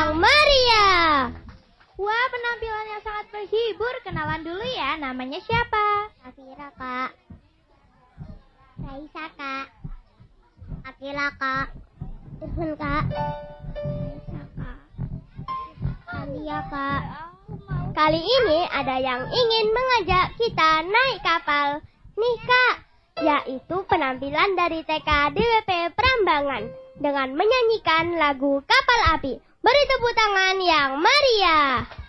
yang meriah. Wah, penampilan yang sangat menghibur. Kenalan dulu ya, namanya siapa? Safira, Kak. Raisa, Kak. Akila, Kak. Irfan, Kak. Raisa, Kak. Alia, Kak. Kali ini ada yang ingin mengajak kita naik kapal. Nih, Kak, yaitu penampilan dari TK DWP Prambanan dengan menyanyikan lagu Kapal Api. Beri tepuk tangan yang meriah.